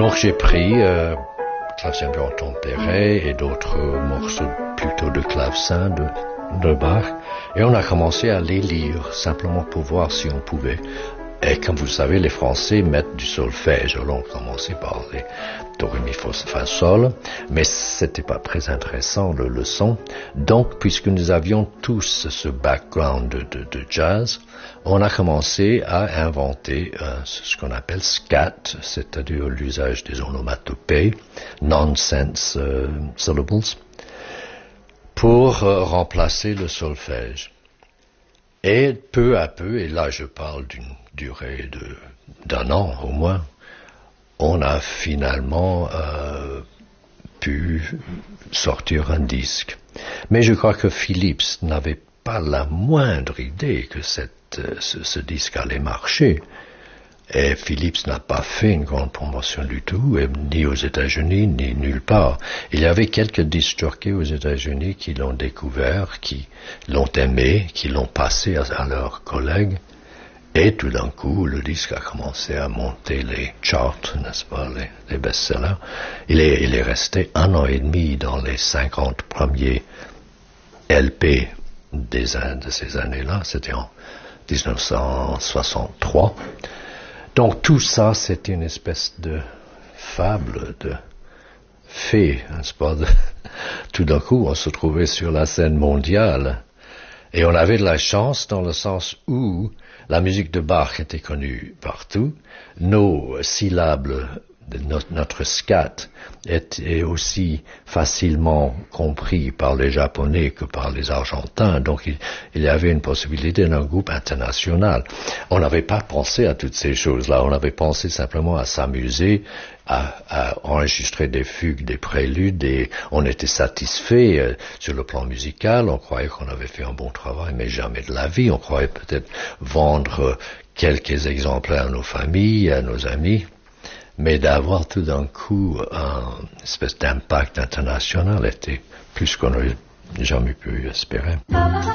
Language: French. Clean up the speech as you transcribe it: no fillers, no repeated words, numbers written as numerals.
Donc j'ai pris clavecin pour tempéré et d'autres morceaux plutôt de clavecin de Bach, et on a commencé à les lire simplement pour voir si on pouvait. Et comme vous savez, les Français mettent du solfège. Alors on commençait par les do, ré, mi, fa, sol, mais c'était pas très intéressant le son. Donc, puisque nous avions tous ce background de jazz, on a commencé à inventer ce qu'on appelle scat, c'est-à-dire l'usage des onomatopées, nonsense syllables, pour remplacer le solfège. Et peu à peu, et là je parle d'une durée d'un an au moins, on a finalement pu sortir un disque. Mais je crois que Philips n'avait pas la moindre idée que ce disque allait marcher. Et Philips n'a pas fait une grande promotion du tout, ni aux États-Unis, ni nulle part. Il y avait quelques disc jockeys aux États-Unis qui l'ont découvert, qui l'ont aimé, qui l'ont passé à leurs collègues. Et tout d'un coup, le disque a commencé à monter les charts, n'est-ce pas, les best-sellers. Il est resté 1 an et demi dans les 50 premiers LP de ces années-là. C'était en 1963. Donc tout ça, c'était une espèce de fable, de fée, n'est-ce pas? Tout d'un coup, on se trouvait sur la scène mondiale. Et on avait de la chance dans le sens où la musique de Bach était connue partout. Nos syllabes, notre scat, était aussi facilement compris par les Japonais que par les Argentins. Donc il y avait une possibilité d'un groupe international. On n'avait pas pensé à toutes ces choses-là. On avait pensé simplement à s'amuser, à enregistrer des fugues, des préludes, et on était satisfait sur le plan musical. On croyait qu'on avait fait un bon travail, mais jamais de la vie. On croyait peut-être vendre quelques exemplaires à nos familles, à nos amis. Mais d'avoir tout d'un coup une espèce d'impact international était plus qu'on n'aurait jamais pu espérer.